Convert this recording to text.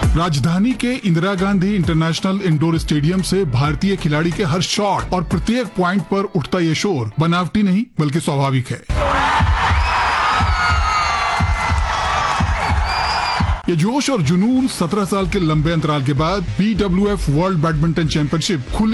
राजधानी के Indira Gandhi international indoor stadium से भारतीय खिलाड़ी के हर शॉट और प्रत्येक पॉइंट पर उठता ये शोर बनावटी नहीं बल्कि स्वाभाविक है। ये जोश और जुनून 17 साल के लंबे अंतराल के बाद BWF वर्ल्ड बैडमिंटन चैंपियनशिप खुली